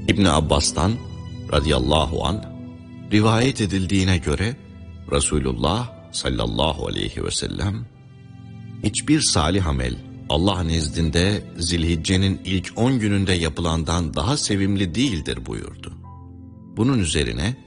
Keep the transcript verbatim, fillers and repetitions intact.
İbn Abbas'tan radıyallahu anh rivayet edildiğine göre Resulullah sallallahu aleyhi ve sellem hiçbir salih amel Allah nezdinde Zilhicce'nin ilk on gününde yapılandan daha sevimli değildir buyurdu. Bunun üzerine